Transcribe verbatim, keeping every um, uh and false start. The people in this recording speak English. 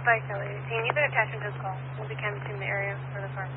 Bye, Kelly. eighteen, you can attach him to the call. We'll be canvassing the area for the car.